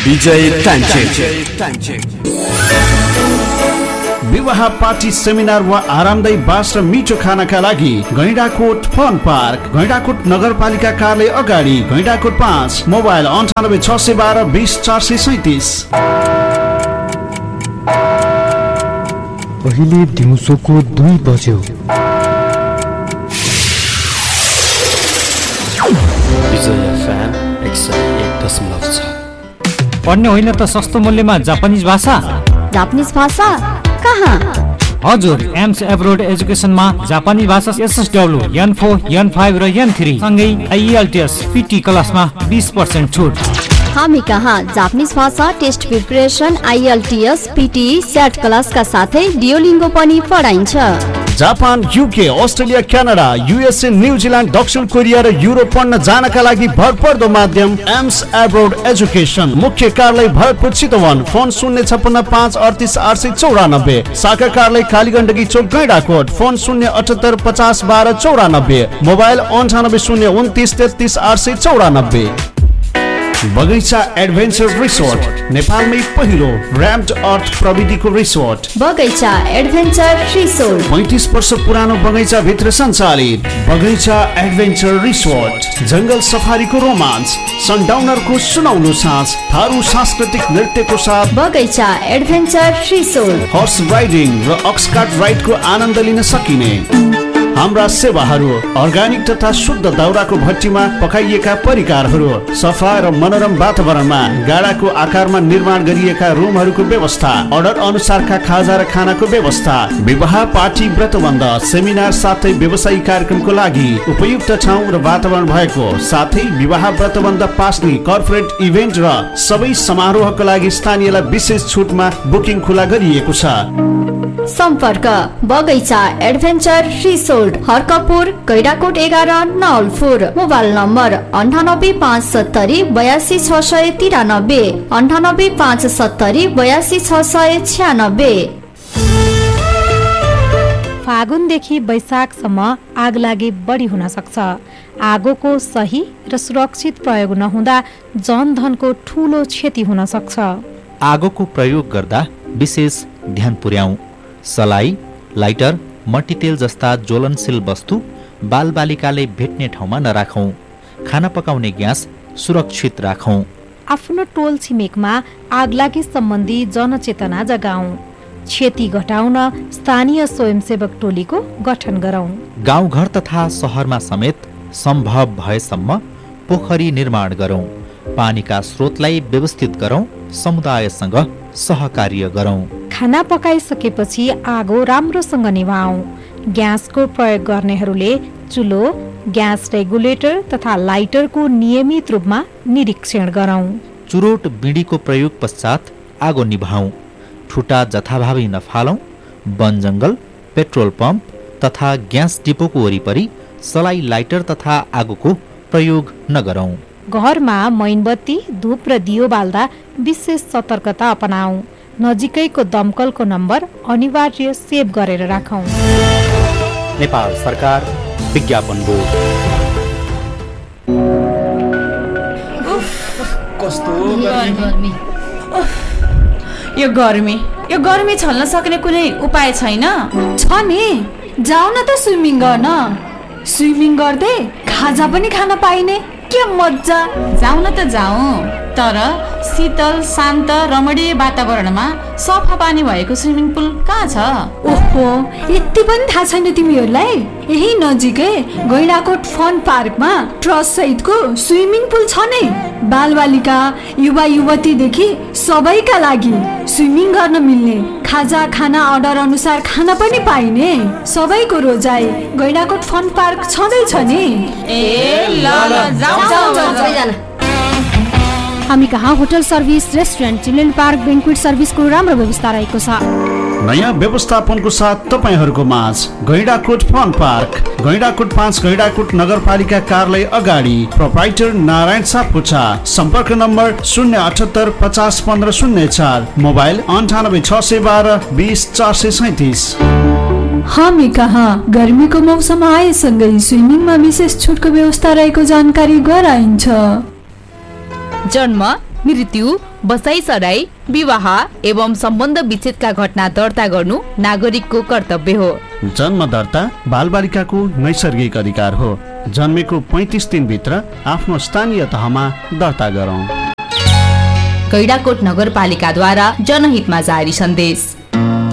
विजय टान्चेन। विवाह party seminar वा आरामदायी बास र मिठो खानाका लागि गैंडाकोट फन पार्क, गैंडाकोट नगरपालिका कार्यालय अगाडि, गैंडाकोट 5, मोबाइल 98 612 20 437। अहिले दिउँसोको 2 बज्यो। विजय FM 101.6। पढ्ने होइन त सस्तो मूल्यमा जापानिज भाषा। जापानिज भाषा कहाँ? हजुर, एम्स एब्रोड एजुकेसनमा जापानी भाषा SSW, N4, N5 र N3 सँगै IELTS PT क्लासमा 20% छुट। हामी कहाँ जापानिज भाषा test preparation, IELTS, PT, set क्लासका साथै डियोलिङ्गो पनि पढाइन्छ। Japan, UK, Australia, Canada, USA, New Zealand, दक्षिण कोरिया र युरोप पढ्न जानका लागि भरपर्दो माध्यम एम्स एब्रोड एजुकेसन। मुख्य कार्यालय भरतपुर चितवन। फोन 056 5 38 894। शाखा कार्यालय कालीगण्डकी चोक गैंडाकोट। फोन 078 50 12 94। मोबाइल 98 029 33 894। बगैंचा एडभेन्चर रिसोर्ट, नेपालमै पहिलो र्याम्ड अर्थ प्रविधिको रिसोर्ट। बगैंचा एडभेन्चर रिसोर्ट 35 वर्ष पुरानो बगैंचा भित्र सञ्चालित बगैंचा एडभेन्चर रिसोर्ट। जंगल सफारीको रोमाञ्च, सनडाउनरको सुनौलो साँझ, थारू सांस्कृतिक नृत्यको साथ बगैंचा एडभेन्चर रिसोर्ट। हर्स राइडिङ र अक्सकार्ट राइडको आनन्द लिन सकिने हाम्रा सेवाहरू, अर्ग्यानिक तथा शुद्ध दाउराको भट्टीमा पकाइएका परिकारहरू, सफा र मनोरम वातावरणमा गाडाको आकारमा निर्माण गरिएका रुमहरूको व्यवस्था, अर्डर अनुसारका खाजा र खानाको व्यवस्था, विवाह पार्टी व्रतबन्ध सेमिनार साथै व्यवसायिक कार्यक्रमको लागि उपयुक्त ठाउँ र वातावरण भएको साथै विवाह व्रतबन्ध पास्ने कर्पोरेट इभेन्ट र सबै समारोहको लागि स्थानीयलाई विशेष छुटमा बुकिङ खुला गरिएको छ। सम्पर्क बगैंचा adventure resort, Harkapur, Gaindakot 11 Nawalpur. Mobile number 98 570 82 693, 98 570 82 696। फागुनदेखि वैशाखसम्म आग लागि बढी हुन सक्छ। आगोको सही र सुरक्षित प्रयोग नहुँदा जनधनको ठूलो क्षति हुन सक्छ। आगोको प्रयोग गर्दा विशेष ध्यान पुर्याऊ। सलाई, लाइटर, मट्टीतेल जस्ता ज्वलनशील वस्तु बालबालिकाले भेट्ने ठाउँमा नराखौं। खाना पकाउने ग्यास सुरक्षित राखौं। आफ्नो टोल छिमेकमा आगलागी सम्बन्धी जनचेतना जगाऊ। क्षति घटाउन स्थानीय स्वयंसेवक टोलीको गठन गरौं। गाउँघर तथा शहरमा समेत सम्भव भएसम्म पोखरी निर्माण गरौं। पानीका स्रोतलाई व्यवस्थित गरौं। समुदायसँग सहकार्य गरौं। खाना पकाइसकेपछि आगो राम्रोसँग निभाऊ। ग्यासको प्रयोग गर्नेहरूले चुलो, ग्यास रेगुलेटर तथा लाइटरको नियमित रूपमा निरीक्षण गरौं। चुरोट बिँडीको प्रयोग पश्चात आगो निभाऊ। ठुटा जथाभावी नफालौं। वन जंगल, पेट्रोल पम्प तथा ग्यास डिपोको वरिपरि सलाई, लाइटर तथा आगोको प्रयोग नगरौं। घरमा मैनबत्ती, धूप र दियो बाल्दा विशेष सतर्कता अपनाऊ। नजिकैको दमकलको नम्बर अनिवार्य सेभ गरेर राखौं। नेपाल सरकार विज्ञापन बोर्ड। कस्तो गर्मी। यो गर्मी छल्न सक्ने कुनै उपाय छैन? छ नि, जाऊ न त स्विमिङ गर्न। स्विमिङ गर्दै खाजा पनि खान पाइने, के मजा। जाऊ न त जाऊ, तर शीतल शान्त रमणीय वातावरणमा सफा पानी भएको स्विमिङ पुल कहाँ छ? ओहो, यति पनि थाहा छैन तिमीहरूलाई? यही नजिकै गैंडाकोट फन पार्कमा ट्रस्ट सहितको स्विमिङ पुल छ नै। बालबालिका, युवा युवतीदेखि सबैका लागि स्विमिङ गर्न मिल्ने, खाजा खाना अर्डर अनुसार खाना पनि पाइने, सबैको रोजाइ गैंडाकोट फन पार्क छँदैछ नि। हामी कहाँ hotel service, restaurant, children park, बेन्क्वेट सर्भिसको राम्रो व्यवस्था रहेको छ। नयाँ व्यवस्थापनको साथ तपाईहरूको माझ गैंडाकोट फन पार्क, गैंडाकोट 5, गैंडाकोट नगरपालिका कार्यालय अगाडि, प्रोप्राइटर नारायण सापकोटा। सम्पर्क नम्बर 078 50 15 04, मोबाइल 98 612 20 437। हामी कहाँ गर्मीको मौसम आएसँगै स्विमिङमा विशेष छुटको व्यवस्था रहेको जानकारी गराइन्छ। जन्म मृत्यु, बसाइसराई, विवाह एवं सम्बन्ध विच्छेदका घटना दर्ता गर्नु नागरिकको कर्तव्य हो। जन्म दर्ता बालबालिकाको नैसर्गिक अधिकार हो। जन्मेको 35 दिनभित्र आफ्नो स्थानीय तहमा दर्ता गरौँ। गैंडाकोट नगरपालिकाद्वारा जनहितमा जारी सन्देश।